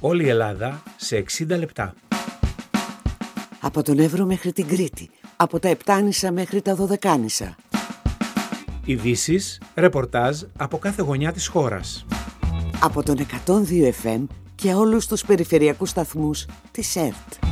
Όλη η Ελλάδα σε 60 λεπτά. Από τον Εύρο μέχρι την Κρήτη, από τα Επτάνησα μέχρι τα Δωδεκάνησα. Ειδήσεις, ρεπορτάζ από κάθε γωνιά της χώρας. Από τον 102 FM και όλους τους περιφερειακούς σταθμούς της ΕΡΤ.